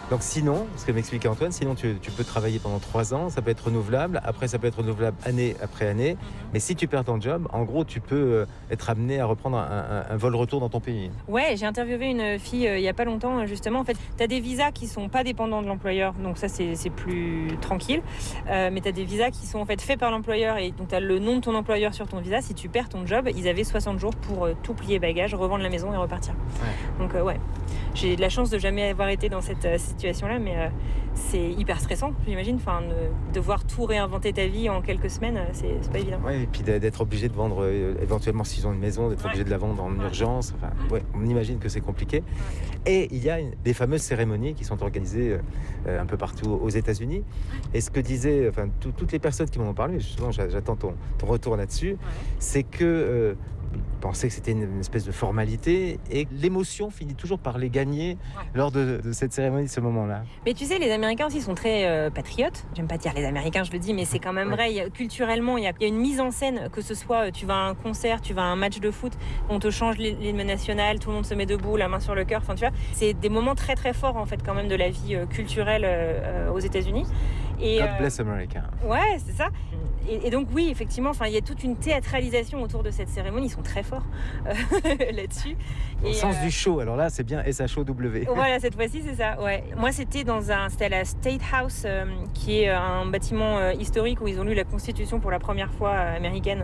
Donc sinon, ce que m'expliquait Antoine, sinon tu peux travailler pendant 3 ans, ça peut être renouvelable, après ça peut être renouvelable année après année, mais si tu perds ton job, en gros tu peux être amené à reprendre un vol retour dans ton pays. Ouais, j'ai interviewé une fille il y a pas longtemps justement. En fait, tu as des visas qui sont pas dépendants de l'employeur, donc ça c'est plus tranquille. Mais tu as des visas qui sont en fait faits par l'employeur et donc tu as le nom de ton employeur sur ton visa. Si tu perds ton job, ils avaient 60 jours pour tout plier bagages, revendre la maison et repartir. Ouais. Donc ouais, j'ai de la chance de jamais avoir été dans cette situation-là, mais c'est hyper stressant, j'imagine. Enfin, devoir tout réinventer ta vie en quelques semaines, c'est pas évident. Ouais, et puis d'être obligé de vendre éventuellement s'ils ont une maison, d'être obligé de la vendre en urgence. Enfin, ouais, on imagine que c'est compliqué. Et il y a des fameuses cérémonies qui sont organisées un peu partout aux États-Unis. Et ce que disaient toutes les personnes qui m'en ont parlé, justement, j'attends ton retour là-dessus, c'est que pensaient que c'était une espèce de formalité et l'émotion finit toujours par les gagner lors de cette cérémonie, de ce moment-là. Mais tu sais, les Américains aussi sont très patriotes. J'aime pas dire les Américains, je le dis, mais c'est quand même vrai. Culturellement, il y a une mise en scène, que ce soit tu vas à un concert, tu vas à un match de foot, on te change l'hymne national, tout le monde se met debout, la main sur le cœur. Enfin, tu vois, c'est des moments très très forts en fait quand même de la vie culturelle aux États-Unis. Et, God bless America. Ouais, c'est ça. Et donc oui, effectivement, il y a toute une théâtralisation autour de cette cérémonie. Ils sont très forts là-dessus. Au sens du show. Alors là, c'est bien S-H-O-W. Voilà, cette fois-ci, c'est ça. Ouais. Moi, c'était à la State House, qui est un bâtiment historique où ils ont lu la Constitution pour la première fois américaine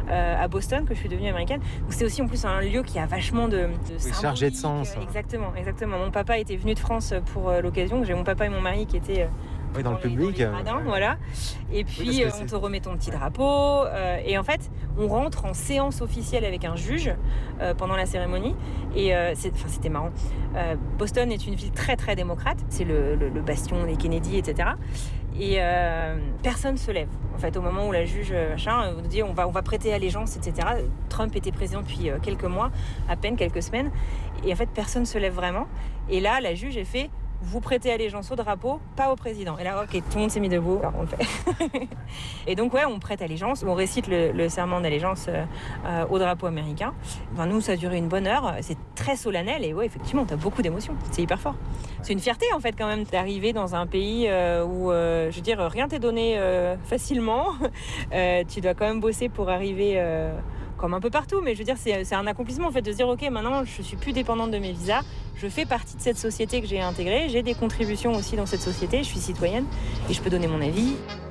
à Boston, que je suis devenue américaine. Donc c'est aussi en plus un lieu qui a vachement de chargé de sens. Exactement. Mon papa était venu de France pour l'occasion. J'ai mon papa et mon mari qui étaient dans le public. Voilà. Et puis, on te remet ton petit drapeau. Et en fait, on rentre en séance officielle avec un juge pendant la cérémonie. Et c'était marrant. Boston est une ville très, très démocrate. C'est le bastion des Kennedy, etc. Et personne se lève. En fait, au moment où la juge vous dit on va prêter allégeance, etc. Trump était président depuis quelques mois, à peine quelques semaines. Et en fait, personne se lève vraiment. Et là, la juge, elle fait vous prêtez allégeance au drapeau, pas au président. Et là, ok, tout le monde s'est mis debout, alors on le fait. Et donc, ouais, on prête allégeance, on récite le serment d'allégeance au drapeau américain. Nous, ça a duré une bonne heure, c'est très solennel et ouais, effectivement, t'as beaucoup d'émotions, c'est hyper fort. C'est une fierté, en fait, quand même, d'arriver dans un pays où, je veux dire, rien t'est donné facilement. Tu dois quand même bosser pour arriver... comme un peu partout, mais je veux dire, c'est un accomplissement en fait de se dire ok, maintenant je suis plus dépendante de mes visas, je fais partie de cette société que j'ai intégrée, j'ai des contributions aussi dans cette société, je suis citoyenne et je peux donner mon avis.